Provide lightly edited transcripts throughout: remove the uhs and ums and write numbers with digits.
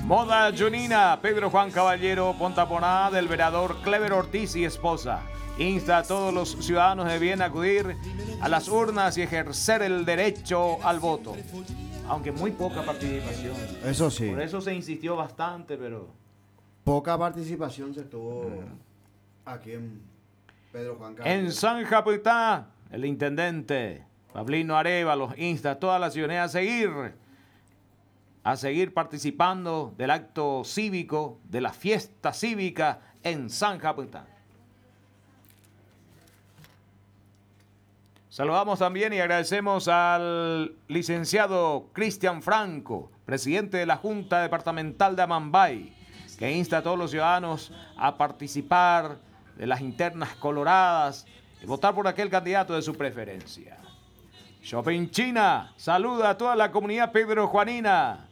Moda Junina, Pedro Juan Caballero, Pontaponá, del vereador Clever Ortiz y esposa. Insta a todos los ciudadanos de bien a acudir a las urnas y ejercer el derecho al voto. Aunque muy poca participación. Eso sí. Por eso se insistió bastante, pero... Poca participación se tuvo aquí en Pedro Juan Caballero. En San Japitá, el intendente Pablino Arévalos insta a toda la ciudadanía a seguir participando del acto cívico, de la fiesta cívica en San Japitá. Saludamos también y agradecemos al licenciado Cristian Franco, presidente de la Junta Departamental de Amambay, que insta a todos los ciudadanos a participar de las internas coloradas y votar por aquel candidato de su preferencia. Shopping China saluda a toda la comunidad pedrojuanina.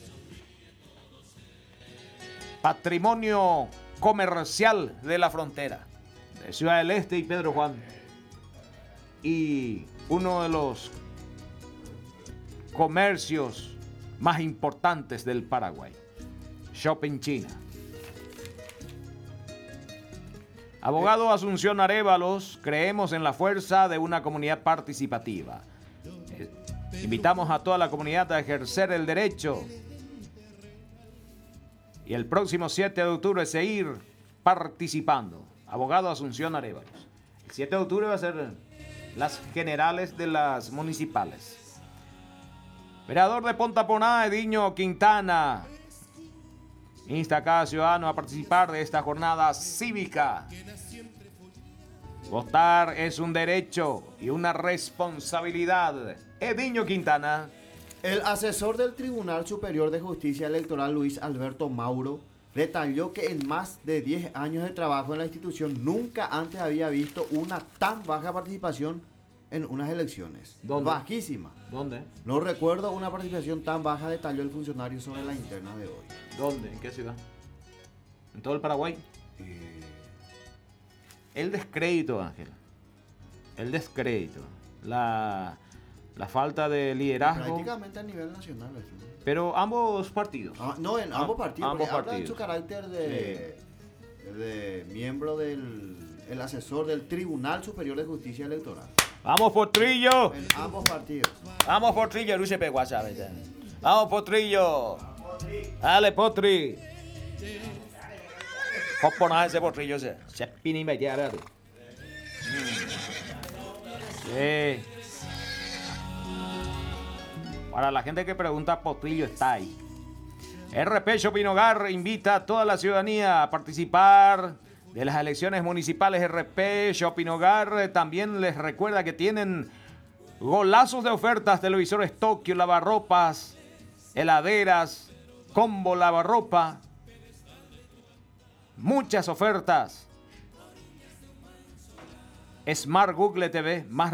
Patrimonio comercial de la frontera de Ciudad del Este y Pedro Juan. Y uno de los comercios más importantes del Paraguay. Shopping China. Abogado Asunción Arévalos, creemos en la fuerza de una comunidad participativa. Invitamos a toda la comunidad a ejercer el derecho y el próximo 7 de octubre seguir participando. Abogado Asunción Arévalos. El 7 de octubre va a ser las generales de las municipales. Vereador de Pontaponá, Ediño Quintana, insta a cada ciudadano a participar de esta jornada cívica. Votar es un derecho y una responsabilidad. Ediño Quintana. El asesor del Tribunal Superior de Justicia Electoral, Luis Alberto Mauro, detalló que en más de 10 años de trabajo en la institución nunca antes había visto una tan baja participación en unas elecciones. ¿Dónde? Bajísima. ¿Dónde? No recuerdo una participación tan baja, detalló el funcionario sobre la interna de hoy. ¿Dónde? ¿En qué ciudad? ¿En todo el Paraguay? El descrédito, Ángel. El descrédito. La falta de liderazgo. Prácticamente a nivel nacional. ¿No? Pero ambos partidos. No, en ambos partidos. Ambos habla partidos. en su carácter de miembro del el asesor del Tribunal Superior de Justicia Electoral. ¡Vamos, Potrillo! En ambos partidos. ¡Vamos, Potrillo! Luis P. WhatsApp. ¡Vamos, Potrillo! ¡Dale, Potri! ¿Cómo ese Potrillo? Se pini me queda. Sí. Para la gente que pregunta, Potrillo está ahí. RP Shopping Hogar invita a toda la ciudadanía a participar de las elecciones municipales. RP Shopping Hogar también les recuerda que tienen golazos de ofertas, televisores Tokio, lavarropas, heladeras, combo lavarropa. Muchas ofertas. Smart Google TV, más